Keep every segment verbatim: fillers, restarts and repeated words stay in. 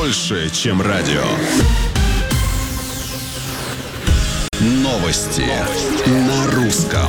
больше, чем радио. Новости, Новости. на русском.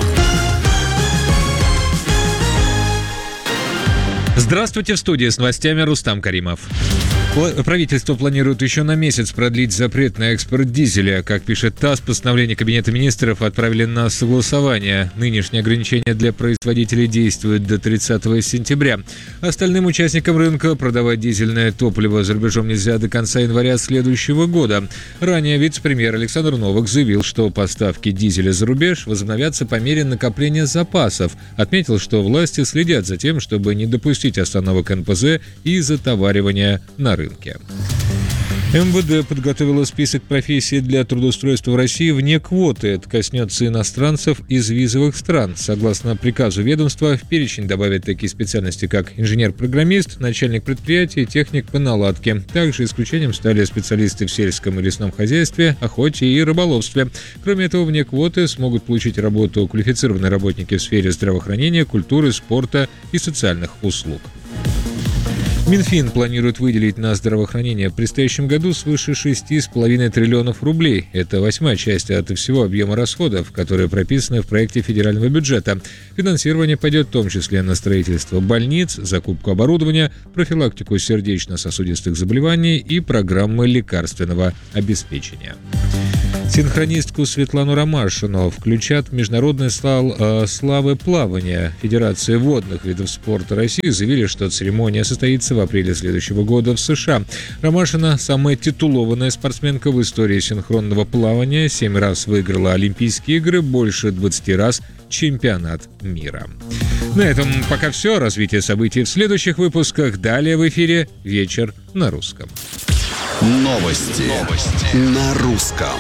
Здравствуйте, в студии с новостями Рустам Каримов. Правительство планирует еще на месяц продлить запрет на экспорт дизеля. Как пишет ТАСС, постановление Кабинета министров отправили на согласование. Нынешние ограничения для производителей действуют до тридцатого сентября. Остальным участникам рынка продавать дизельное топливо за рубежом нельзя до конца января следующего года. Ранее вице-премьер Александр Новак заявил, что поставки дизеля за рубеж возобновятся по мере накопления запасов. Отметил, что власти следят за тем, чтобы не допустить остановок эн пэ зэ и затоваривания на рынке. рынке. эм вэ дэ подготовила список профессий для трудоустройства в России вне квоты. Это коснется иностранцев из визовых стран. Согласно приказу ведомства, в перечень добавят такие специальности, как инженер-программист, начальник предприятия и техник по наладке. Также исключением стали специалисты в сельском и лесном хозяйстве, охоте и рыболовстве. Кроме этого, вне квоты смогут получить работу квалифицированные работники в сфере здравоохранения, культуры, спорта и социальных услуг. Минфин планирует выделить на здравоохранение в предстоящем году свыше шести с половиной триллионов рублей. Это восьмая часть от всего объема расходов, которые прописаны в проекте федерального бюджета. Финансирование пойдет в том числе на строительство больниц, закупку оборудования, профилактику сердечно-сосудистых заболеваний и программы лекарственного обеспечения. Синхронистку Светлану Ромашину включат в международный зал э, славы плавания. Федерация водных видов спорта России заявили, что церемония состоится в апреле следующего года в США. Ромашина – самая титулованная спортсменка в истории синхронного плавания, семь раз выиграла Олимпийские игры, больше двадцати раз чемпионат мира. На этом пока все. Развитие событий в следующих выпусках. Далее в эфире «Вечер на русском». Новости, Новости. на русском.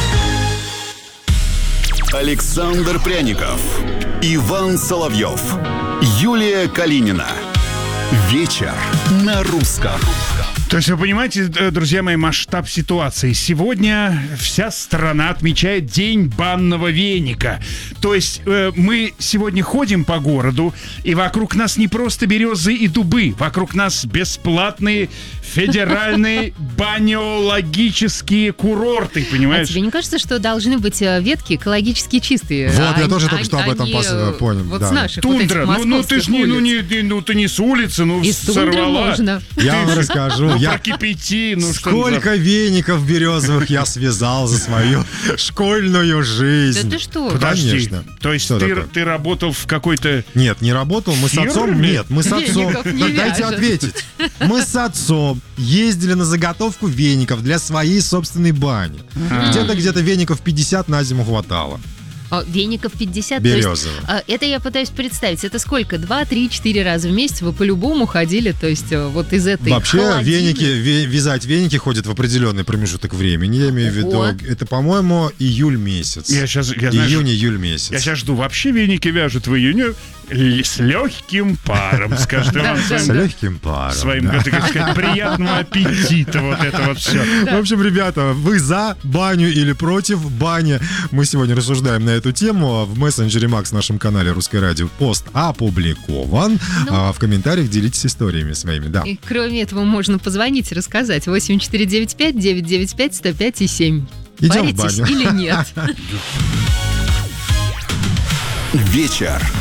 Александр Пряников, Иван Соловьев, Юлия Калинина. Вечер на русском. То есть вы понимаете, друзья мои, масштаб ситуации. Сегодня вся страна отмечает День банного веника. То есть э, мы сегодня ходим по городу, и вокруг нас не просто березы и дубы, вокруг нас бесплатные федеральные банеологические курорты, понимаешь? А тебе не кажется, что должны быть ветки экологически чистые? Вот, а, я тоже только а, что об этом они, пос- понял. Вот да. с наших Тундра, вот ну, ну ты ж не, ну, не, ну ты не с улицы, ну Из тундры сорвала. можно. Я вам расскажу. Ну, Я... прокипяти, ну что Сколько за- веников березовых я связал за свою школьную жизнь. Да ты что? Подожди, Конечно. то есть Что ты, такое? ты работал в какой-то... Нет, не работал. Мы с Фирме? отцом... Нет, мы с отцом... Веников не Так дайте вяжет. ответить. Мы с отцом ездили на заготовку веников для своей собственной бани. Где-то где-то веников пятьдесят на зиму хватало. А, веников пятьдесят. То есть, Березовых. а, это я пытаюсь представить. Это сколько? Два, три, четыре раза в месяц вы по-любому ходили, то есть а, вот из этой Вообще холодины. веники, ве- вязать веники ходят в определенный промежуток времени. Я имею в виду, Ого. это, по-моему, июль месяц. Я сейчас, я, знаешь, Июнь-июль месяц. я сейчас жду. Вообще веники вяжут в июне л- с легким паром, скажет Иван С своим, легким паром. своим, да. так сказать, приятного аппетита, вот это вот все. В общем, ребята, вы за баню или против бани? Мы сегодня рассуждаем на эту тему. В мессенджере Макс в нашем канале Русское радио пост опубликован. Ну. А в комментариях делитесь историями своими. Да. И кроме этого можно позвонить и рассказать. восемь четыре девять пять девять девять пять сто пять и семь. Идем в Паритесь баню. или нет? Вечер